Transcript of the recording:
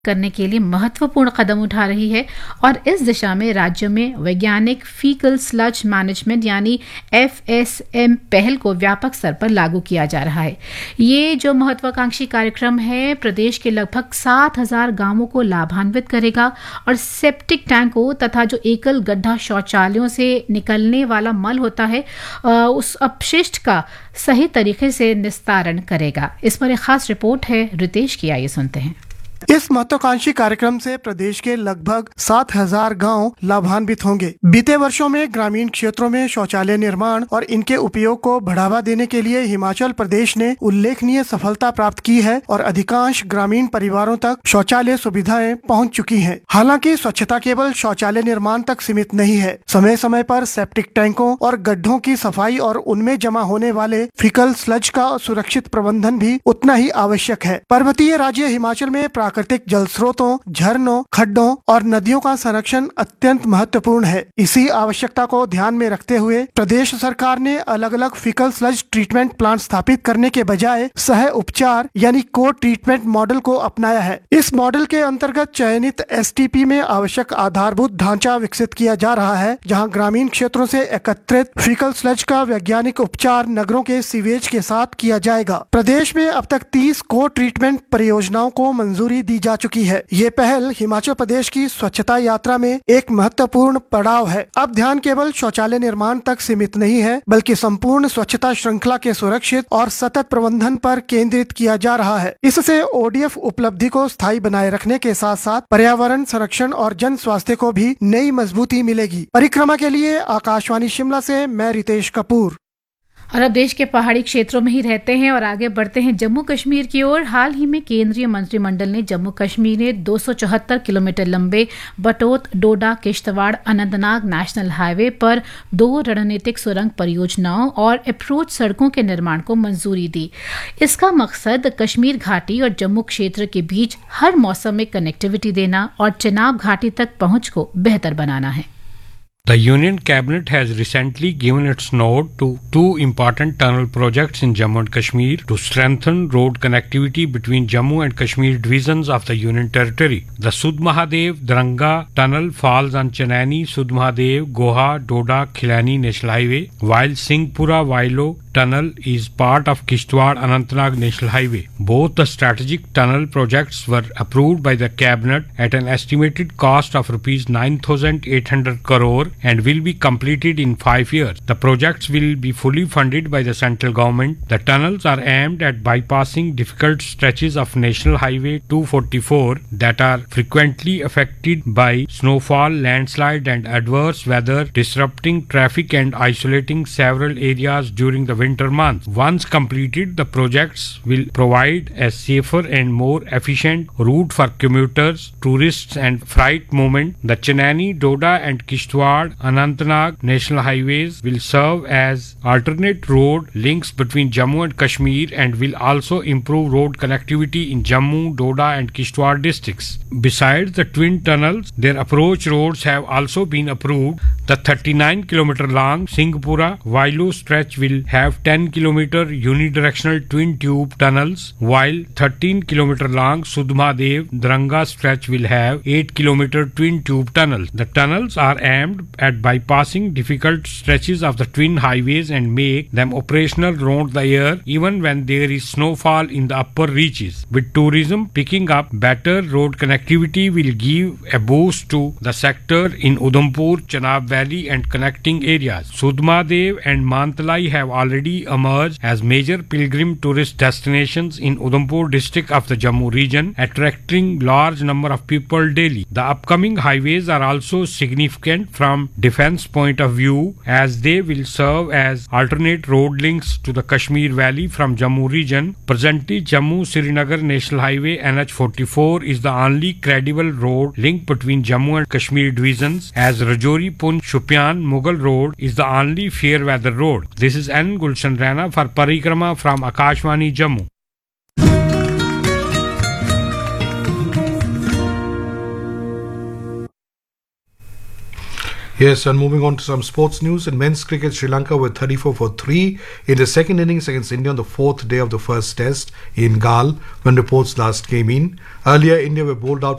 करने के लिए महत्वपूर्ण कदम उठा रही है और इस दिशा में राज्य में वैज्ञानिक फीकल स्लज मैनेजमेंट यानी FSM पहल को व्यापक स्तर पर लागू किया जा रहा है। ये जो महत्वाकांक्षी कार्यक्रम है प्रदेश के लगभग 7,000 गांवों को लाभान्वित करेगा और सेप्टिक टैंकों तथा जो एकल गड्ढा शौचालयों से निकलने वाला मल होता है उस अपशिष्ट का सही तरीके से निस्तारण करेगा। इस पर एक खास रिपोर्ट है रितेश की, आइए सुनते हैं। इस महत्वाकांक्षी कार्यक्रम से प्रदेश के लगभग 7,000 गांव लाभान्वित होंगे। बीते वर्षों में ग्रामीण क्षेत्रों में शौचालय निर्माण और इनके उपयोग को बढ़ावा देने के लिए हिमाचल प्रदेश ने उल्लेखनीय सफलता प्राप्त की है और अधिकांश ग्रामीण परिवारों तक शौचालय सुविधाएं पहुंच चुकी हैं। हालांकि स्वच्छता केवल शौचालय निर्माण तक सीमित नहीं है। समय समय पर सेप्टिक टैंकों और गड्ढों की सफाई और उनमें जमा होने वाले फीकल स्लज का सुरक्षित प्रबंधन भी उतना ही आवश्यक है। पर्वतीय राज्य हिमाचल में प्राकृतिक जल स्रोतों, झरनों, खड्डों और नदियों का संरक्षण अत्यंत महत्वपूर्ण है। इसी आवश्यकता को ध्यान में रखते हुए प्रदेश सरकार ने अलग अलग फीकल स्लज ट्रीटमेंट प्लांट स्थापित करने के बजाय सह उपचार यानी को ट्रीटमेंट मॉडल को अपनाया है। इस मॉडल के अंतर्गत चयनित STP में आवश्यक आधारभूत ढांचा विकसित किया जा रहा है, जहां ग्रामीण क्षेत्रों से एकत्रित फीकल स्लज का वैज्ञानिक उपचार नगरों के सीवेज के साथ किया जाएगा। प्रदेश में अब तक 30 को ट्रीटमेंट परियोजनाओं को मंजूरी दी जा चुकी है। ये पहल हिमाचल प्रदेश की स्वच्छता यात्रा में एक महत्वपूर्ण पड़ाव है। अब ध्यान केवल शौचालय निर्माण तक सीमित नहीं है, बल्कि संपूर्ण स्वच्छता श्रृंखला के सुरक्षित और सतत प्रबंधन पर केंद्रित किया जा रहा है। इससे ODF उपलब्धि को स्थायी बनाए रखने के साथ साथ पर्यावरण संरक्षण और जन स्वास्थ्य को भी नई मजबूती मिलेगी। परिक्रमा के लिए आकाशवाणी शिमला से मैं रितेश कपूर। और अब देश के पहाड़ी क्षेत्रों में ही रहते हैं और आगे बढ़ते हैं जम्मू कश्मीर की ओर। हाल ही में केंद्रीय मंत्रिमंडल ने जम्मू कश्मीर में 274 किलोमीटर लंबे बटोत डोडा किश्तवाड़ अनंतनाग नेशनल हाईवे पर 2 रणनीतिक सुरंग परियोजनाओं और अप्रोच सड़कों के निर्माण को मंजूरी दी। इसका मकसद कश्मीर घाटी और जम्मू क्षेत्र के बीच हर मौसम में कनेक्टिविटी देना और चिनाब घाटी तक पहुंच को बेहतर बनाना है। The Union Cabinet has recently given its nod to 2 important tunnel projects in Jammu and Kashmir to strengthen road connectivity between Jammu and Kashmir divisions of the Union Territory. The Sud Mahadev Dranga Tunnel falls on Chennai Sud Mahadev Goha Doda Khilani National Highway, while Singhpura Wailo Tunnel is part of Kishtwar Anantnag National Highway. Both the strategic tunnel projects were approved by the Cabinet at an estimated cost of rupees 9,800 crore and will be completed in 5 years. The projects will be fully funded by the central government. The tunnels are aimed at bypassing difficult stretches of National Highway 244 that are frequently affected by snowfall, landslide and adverse weather, disrupting traffic and isolating several areas during the winter months. Once completed, the projects will provide a safer and more efficient route for commuters, tourists and freight movement. The Chennai, Doda and Kishtwar Anantnag National Highways will serve as alternate road links between Jammu and Kashmir and will also improve road connectivity in Jammu, Doda and Kishtwar districts. Besides the twin tunnels, their approach roads have also been approved. The 39-kilometer long Singhpura Wailo stretch will have 10-kilometer unidirectional twin tube tunnels, while 13-kilometer long Sudmadev Dranga stretch will have 8-kilometer twin tube tunnels. The tunnels are aimed at bypassing difficult stretches of the twin highways and make them operational throughout the year, even when there is snowfall in the upper reaches. With tourism picking up, better road connectivity will give a boost to the sector in Udhampur, Chenab Valley and connecting areas. Sudmadev and Mantalai have already emerged as major pilgrim tourist destinations in Udhampur district of the Jammu region, attracting large number of people daily. The upcoming highways are also significant from defense point of view, as they will serve as alternate road links to the Kashmir Valley from Jammu region. Presently, Jammu-Srinagar National Highway NH44 is the only credible road link between Jammu and Kashmir divisions, as Rajouri-Poonch Shupian Mughal Road is the only fair weather road. This is N. Gulshan Rana for Parikrama from Akashvani Jammu. Yes, and moving on to some sports news. In men's cricket, Sri Lanka were 34 for 3 in the second innings against India on the fourth day of the first test in Galle when reports last came in. Earlier, India were bowled out